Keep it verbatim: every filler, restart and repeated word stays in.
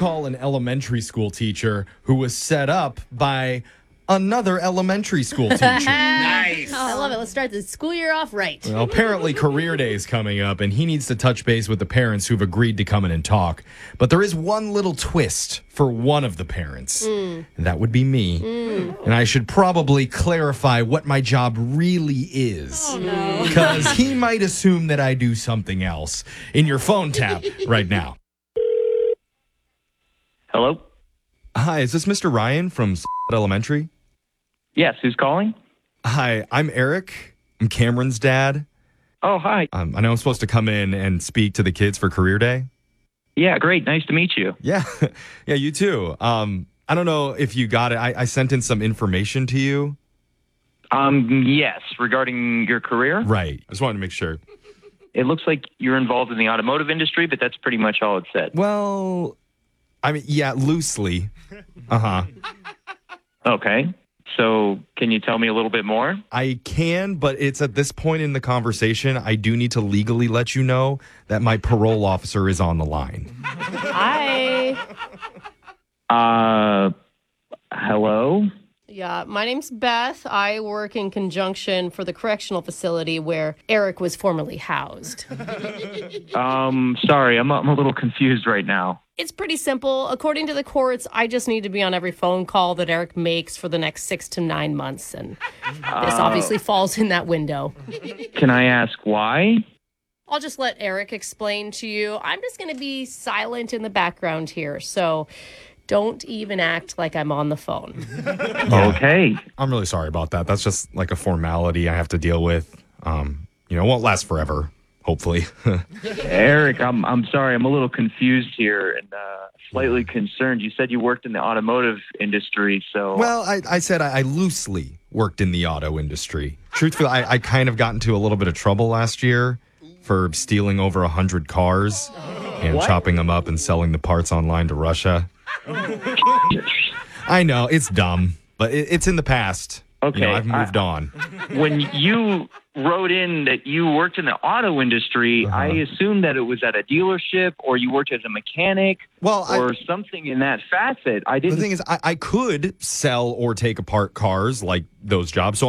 call an elementary school teacher who was set up by another elementary school teacher. Nice. Oh, I love it. Let's start the school year off right. Well, apparently career day is coming up, and he needs to touch base with the parents who've agreed to come in and talk. But there is one little twist for one of the parents, Mm. and that would be me. Mm. And I should probably clarify what my job really is. Oh, no. Because he might assume that I do something else. In your phone tap right now. Hello? Hi, is this Mister Ryan from Elementary? Yes, who's calling? Hi, I'm Eric. I'm Cameron's dad. Oh, hi. Um, I know I'm supposed to come in and speak to the kids for career day. Yeah, great. Nice to meet you. Yeah, yeah, you too. Um, I don't know if you got it. I, I sent in some information to you. Um, yes, regarding your career. Right. I just wanted to make sure. It looks like you're involved in the automotive industry, but that's pretty much all it said. Well, I mean, yeah, loosely. Uh-huh. Okay. So can you tell me a little bit more? I can, but it's at this point in the conversation, I do need to legally let you know that my parole officer is on the line. Hi. Uh, hello? Yeah, my name's Beth. I work in conjunction for the correctional facility where Eric was formerly housed. Um, sorry, I'm, I'm a little confused right now. It's pretty simple. According to the courts, I just need to be on every phone call that Eric makes for the next six to nine months. And this obviously falls in that window. Can I ask why? I'll just let Eric explain to you. I'm just going to be silent in the background here. So don't even act like I'm on the phone. Yeah. Okay. I'm really sorry about that. That's just like a formality I have to deal with. Um, you know, it won't last forever, hopefully. Eric, I'm I'm sorry. I'm a little confused here and uh, slightly concerned. You said you worked in the automotive industry, so... Well, I, I said I, I loosely worked in the auto industry. Truthfully, I, I kind of got into a little bit of trouble last year for stealing over one hundred cars and What? chopping them up and selling the parts online to Russia. I know, it's dumb, but it, it's in the past. Okay, You know, I've moved I- on. When you wrote in that you worked in the auto industry, Uh-huh. I assumed that it was at a dealership or you worked as a mechanic Well, I- or something in that facet. I The didn't thing is, I, I could sell or take apart cars like those jobs. So